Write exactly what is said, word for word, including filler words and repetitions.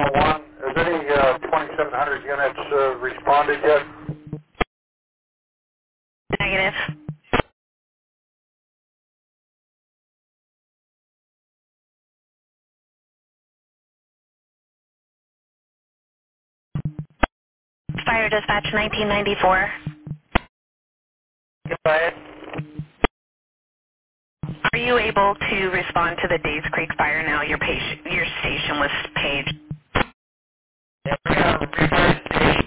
one. Has any uh, twenty-seven hundred units uh, responded yet? Negative. Fire dispatch nineteen ninety-four. Goodbye. Are you able to respond to the Days Creek fire now? Your patient, your station was paged. Yeah, we got a reverse station.